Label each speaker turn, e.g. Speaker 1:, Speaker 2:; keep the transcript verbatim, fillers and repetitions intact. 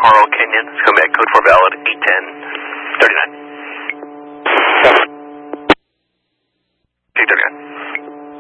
Speaker 1: Carl Kenyon, Comac code for valid eight ten thirty-nine.